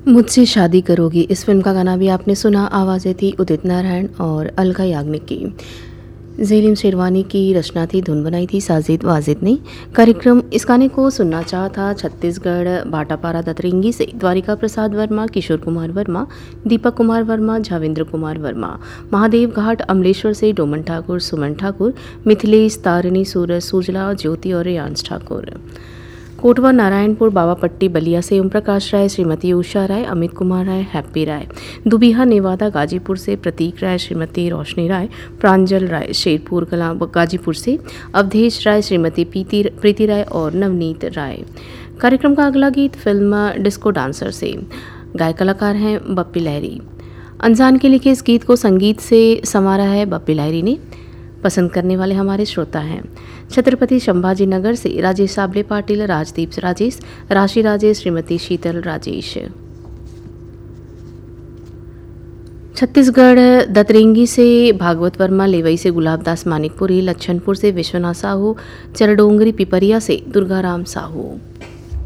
मुझसे शादी करोगी, इस फिल्म का गाना भी आपने सुना। आवाज़ें थी उदित नारायण और अलका याग्निक की। ज़ेलिम शेरवानी की रचना थी, धुन बनाई थी साजिद वाजिद ने। कार्यक्रम इस गाने को सुनना चाहा था छत्तीसगढ़ भाटापारा दतरिंगी से द्वारिका प्रसाद वर्मा, किशोर कुमार वर्मा, दीपक कुमार वर्मा, झावेंद्र कुमार वर्मा। महादेव घाट अमलेश्वर से डोमन ठाकुर, सुमन ठाकुर, मिथिलेश, तारिणी, सूरज, सुजला, ज्योति और रेयांश ठाकुर। कोटवा नारायणपुर बाबापट्टी बलिया से ओम प्रकाश राय, श्रीमती उषा राय, अमित कुमार राय, हैप्पी राय। दुबिहा नेवादा गाजीपुर से प्रतीक राय, श्रीमती रोशनी राय, प्रांजल राय। शेरपुर कला गाजीपुर से अवधेश राय, श्रीमती प्रीति राय और नवनीत राय। कार्यक्रम का अगला गीत फिल्म डिस्को डांसर से। गायक कलाकार हैं बप्पी लहरी। अनजान के लिखे इस गीत को संगीत से संवारा है बप्पी लहरी ने। पसंद करने वाले हमारे श्रोता हैं छत्रपति संभाजी नगर से राजेश साबले पाटिल, राजदीप राजेश, राशि राजेश, श्रीमती शीतल राजेश। छत्तीसगढ़ दतरेंगी से भागवत वर्मा, लेवई से गुलाबदास मानिकपुरी, लच्छनपुर से विश्वनाथ साहू, चरडोंगरी पिपरिया से दुर्गाराम साहू।